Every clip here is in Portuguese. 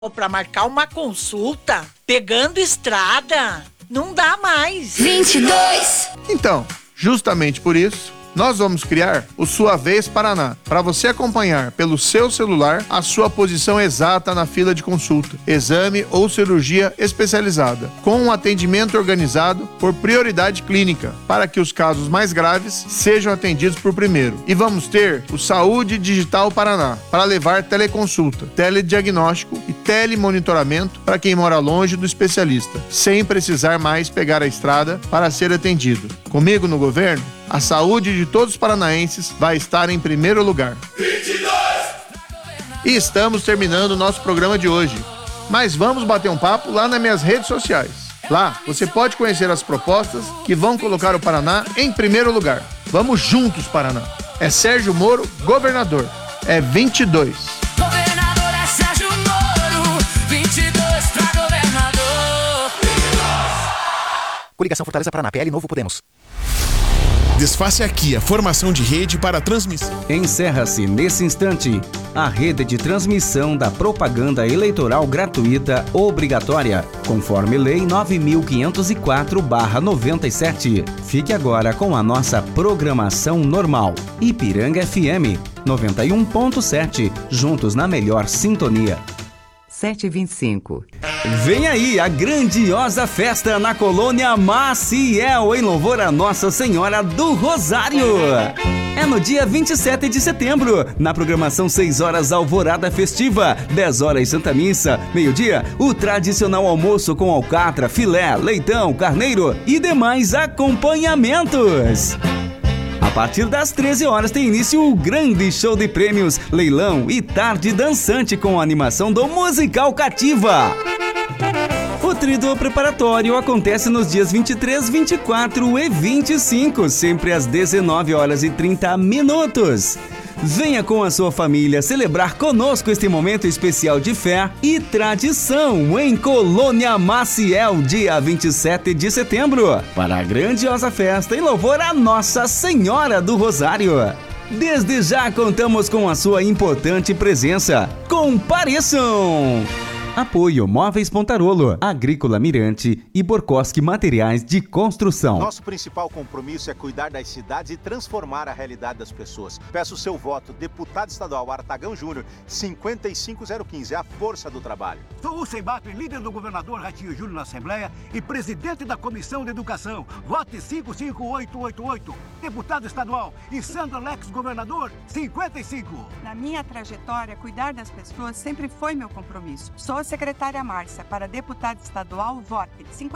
Para marcar uma consulta, pegando estrada, não dá mais. 22. Então, justamente por isso, nós vamos criar o Sua Vez Paraná, para você acompanhar pelo seu celular a sua posição exata na fila de consulta, exame ou cirurgia especializada, com um atendimento organizado por prioridade clínica, para que os casos mais graves sejam atendidos por primeiro. E vamos ter o Saúde Digital Paraná, para levar teleconsulta, telediagnóstico e telemonitoramento para quem mora longe do especialista, sem precisar mais pegar a estrada para ser atendido. Comigo no governo, a saúde de todos os paranaenses vai estar em primeiro lugar. 22. E estamos terminando o nosso programa de hoje. Mas vamos bater um papo lá nas minhas redes sociais. Lá você pode conhecer as propostas que vão colocar o Paraná em primeiro lugar. Vamos juntos, Paraná. É Sérgio Moro, governador. É 22. Governador é Sérgio Moro, 22 pra governador. 22. Coligação Fortaleza Paraná, PL Novo Podemos. Desfaça aqui a formação de rede para a transmissão. Encerra-se nesse instante a rede de transmissão da propaganda eleitoral gratuita obrigatória, conforme Lei 9.504/97. Fique agora com a nossa programação normal. Ipiranga FM 91.7, juntos na melhor sintonia. 7h25. Vem aí a grandiosa festa na Colônia Maciel, em louvor a Nossa Senhora do Rosário. É no dia 27 de setembro, na programação 6 horas Alvorada Festiva, 10 horas Santa Missa, meio-dia, o tradicional almoço com alcatra, filé, leitão, carneiro e demais acompanhamentos. A partir das 13 horas tem início o grande show de prêmios, leilão e tarde dançante com a animação do Musical Cativa. O tríduo preparatório acontece nos dias 23, 24 e 25, sempre às 19 horas e 30 minutos. Venha com a sua família celebrar conosco este momento especial de fé e tradição em Colônia Maciel, dia 27 de setembro, para a grandiosa festa em louvor a Nossa Senhora do Rosário. Desde já contamos com a sua importante presença. Compareçam! Apoio Móveis Pontarolo, Agrícola Mirante e Borkoski Materiais de Construção. Nosso principal compromisso é cuidar das cidades e transformar a realidade das pessoas. Peço o seu voto, deputado estadual Artagão Júnior, 55015, é a força do trabalho. Sou o Sembatre, líder do governador Ratinho Júnior na Assembleia e presidente da Comissão de Educação. Vote 55888. Deputado estadual e Sandra Lex, governador, 55. Na minha trajetória, cuidar das pessoas sempre foi meu compromisso. Sou a secretária Márcia, para deputado estadual, vote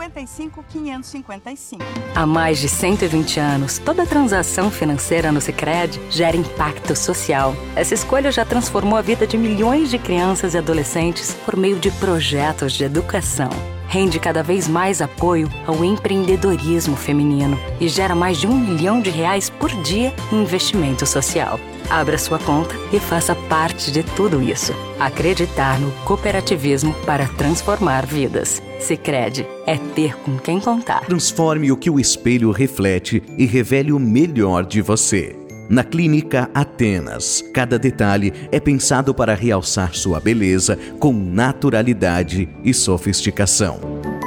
55555. Há mais de 120 anos, toda transação financeira no Sicredi gera impacto social. Essa escolha já transformou a vida de milhões de crianças e adolescentes por meio de projetos de educação. Rende cada vez mais apoio ao empreendedorismo feminino e gera mais de R$1 milhão por dia em investimento social. Abra sua conta e faça parte de tudo isso. Acreditar no cooperativismo para transformar vidas. Sicredi é ter com quem contar. Transforme o que o espelho reflete e revele o melhor de você. Na Clínica Atenas, cada detalhe é pensado para realçar sua beleza com naturalidade e sofisticação.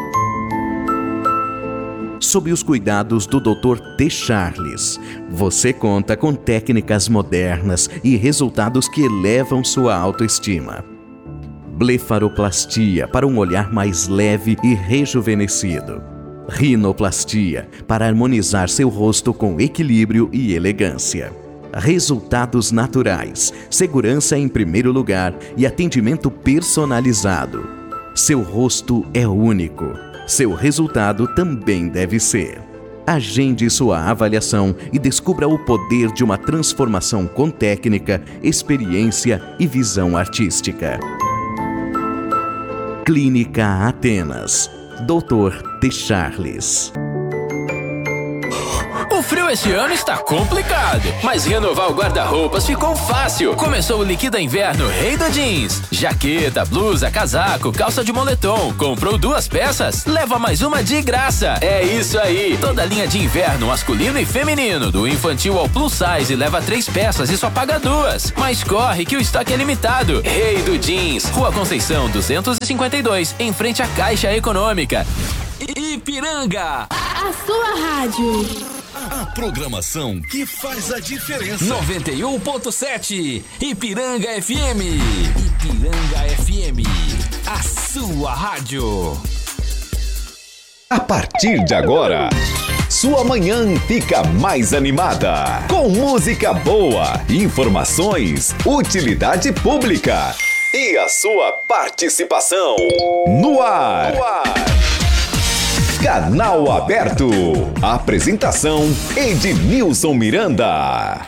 Sob os cuidados do Dr. T. Charles, você conta com técnicas modernas e resultados que elevam sua autoestima. Blefaroplastia para um olhar mais leve e rejuvenescido. Rinoplastia para harmonizar seu rosto com equilíbrio e elegância. Resultados naturais, segurança em primeiro lugar e atendimento personalizado. Seu rosto é único. Seu resultado também deve ser. Agende sua avaliação e descubra o poder de uma transformação com técnica, experiência e visão artística. Clínica Atenas. Dr. T. Charles. O frio frio esse ano está complicado, mas renovar o guarda-roupas ficou fácil. Começou o Liquida Inverno Rei do Jeans. Jaqueta, blusa, casaco, calça de moletom. Comprou 2 peças, leva mais uma de graça. É isso aí, toda a linha de inverno masculino e feminino, do infantil ao plus size, leva 3 peças e só paga 2. Mas corre que o estoque é limitado. Rei do Jeans, Rua Conceição 252, em frente à Caixa Econômica. Ipiranga, a sua rádio. A programação que faz a diferença. 91.7 Ipiranga FM. Ipiranga FM, a sua rádio. A partir de agora, sua manhã fica mais animada. Com música boa, informações, utilidade pública e a sua participação. No ar. Canal Aberto. Apresentação: Ednilson Miranda.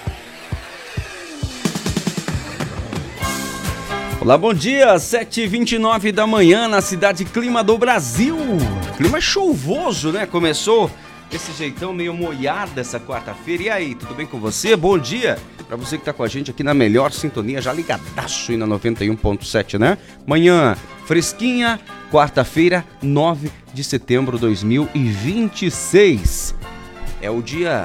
Olá, bom dia, 7h29 da manhã na cidade Clima do Brasil. Clima chuvoso, né? Começou desse jeitão meio molhado essa quarta-feira. E aí, tudo bem com você? Bom dia pra você que tá com a gente aqui na melhor sintonia, já ligadaço aí na 91.7, né? Manhã fresquinha, quarta-feira, 9 de setembro de 2026. É o dia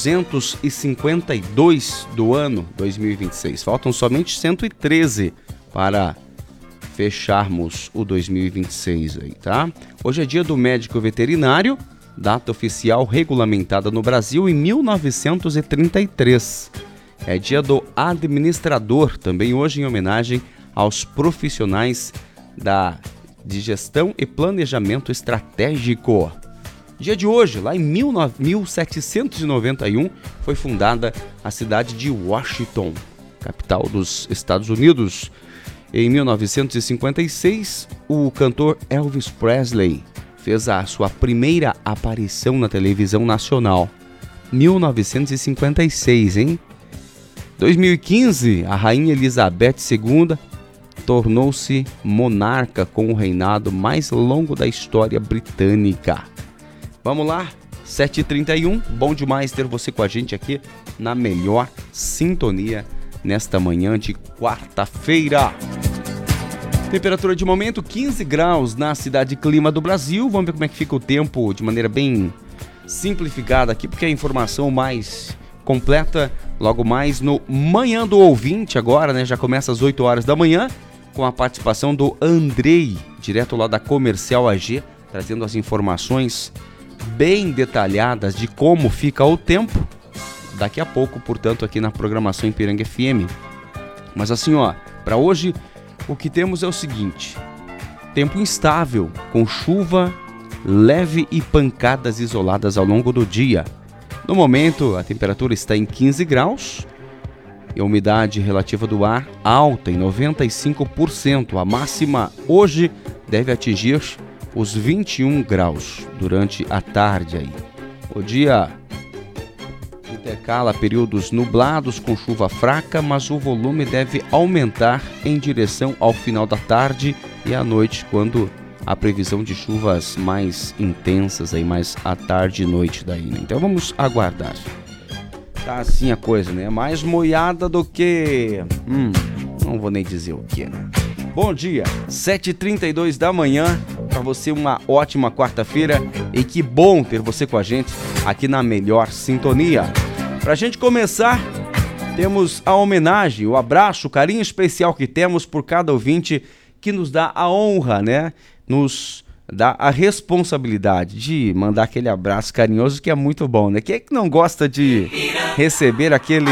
252 do ano 2026. Faltam somente 113 para fecharmos o 2026 aí, tá? Hoje é dia do médico veterinário, data oficial regulamentada no Brasil em 1933. É dia do administrador, também hoje em homenagem aos profissionais de gestão e planejamento estratégico. Dia de hoje, lá em 1791, foi fundada a cidade de Washington, capital dos Estados Unidos. Em 1956, o cantor Elvis Presley fez a sua primeira aparição na televisão nacional. 1956, hein? 2015, a rainha Elizabeth II tornou-se monarca com o reinado mais longo da história britânica. Vamos lá, 7h31, bom demais ter você com a gente aqui na melhor sintonia nesta manhã de quarta-feira. Temperatura de momento 15 graus na cidade Clima do Brasil. Vamos ver como é que fica o tempo de maneira bem simplificada aqui, porque a informação mais completa logo mais no Manhã do Ouvinte agora, né? Já começa às 8 horas da manhã com a participação do Andrei, direto lá da Comercial AG, trazendo as informações bem detalhadas de como fica o tempo. Daqui a pouco, portanto, aqui na programação Ipiranga FM. Mas assim, ó, para hoje o que temos é o seguinte: tempo instável, com chuva leve e pancadas isoladas ao longo do dia. No momento, a temperatura está em 15 graus e a umidade relativa do ar alta em 95%. A máxima hoje deve atingir os 21 graus durante a tarde aí. O dia intercala períodos nublados com chuva fraca, mas o volume deve aumentar em direção ao final da tarde e à noite, quando a previsão de chuvas mais intensas aí mais à tarde e noite daí, né? Então vamos aguardar. Tá assim a coisa, né? Mais molhada do que... não vou nem dizer o que, né? Bom dia, 7h32 da manhã, para você uma ótima quarta-feira e que bom ter você com a gente aqui na melhor sintonia. Pra gente começar, temos a homenagem, o abraço, o carinho especial que temos por cada ouvinte que nos dá a honra, né? Nos dá a responsabilidade de mandar aquele abraço carinhoso que é muito bom, né? Quem é que não gosta de receber aquele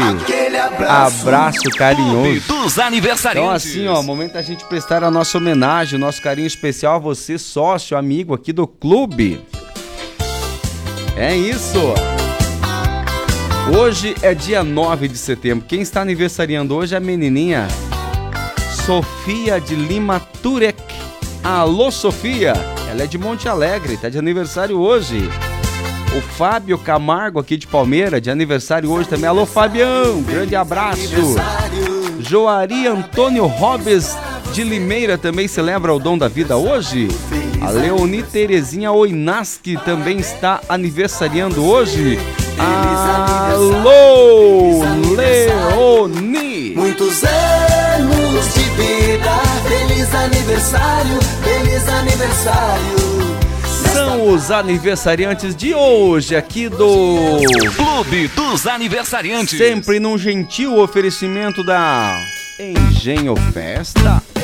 abraço carinhoso? Dos aniversariantes. Então assim, ó, momento da gente prestar a nossa homenagem, o nosso carinho especial a você, sócio, amigo aqui do clube. É isso! Hoje é dia 9 de setembro. Quem está aniversariando hoje é a menininha Sofia de Lima Turek. Alô, Sofia! Ela é de Monte Alegre, está de aniversário hoje. O Fábio Camargo aqui de Palmeira, de aniversário hoje também. Alô, Fabião! Grande abraço! Joari Antônio Robes de Limeira também celebra o Dom da Vida hoje. A Leoni Terezinha Oinaski também está aniversariando hoje. Alô, Leoni! Muitos anos de vida, feliz aniversário, feliz aniversário. São os aniversariantes de hoje aqui do Clube dos Aniversariantes. Sempre num gentil oferecimento da Engenho Festa.